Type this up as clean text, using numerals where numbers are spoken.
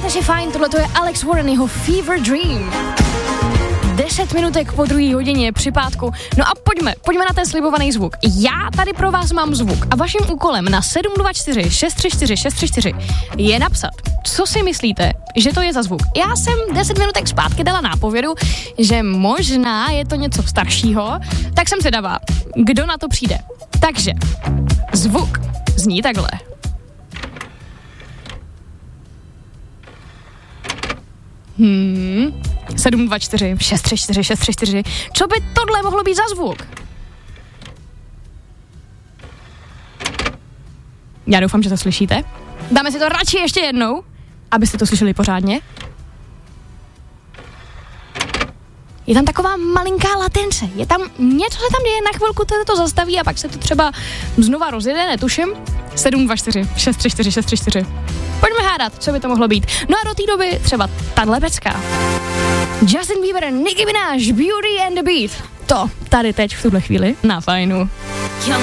si fajn, tohle je Alex Warren, jeho Fever Dream. 10 minutek po 2. hodině při pátku. No a pojďme na ten slibovaný zvuk. Já tady pro vás mám zvuk a vaším úkolem na 724 634 634 je napsat, co si myslíte, že to je za zvuk. Já jsem 10 minutek zpátky dala nápovědu, že možná je to něco staršího, tak jsem se dává, kdo na to přijde. Takže zvuk zní takhle. Hmm. 724 634 634. Co by tohle mohlo být za zvuk? Já doufám, že to slyšíte. Dáme si to radši ještě jednou, abyste to slyšeli pořádně. Je tam taková malinká latence. Je tam něco, se tam děje, na chvilku to zastaví a pak se to třeba znova rozjede, netuším. 724 634 634. Pojďme hádat, co by to mohlo být. No a do té doby třeba tahle pecka. Justin Bieber, Nicki Minaj, Beauty and the Beat. To tady teď v tuhle chvíli na Fajnu.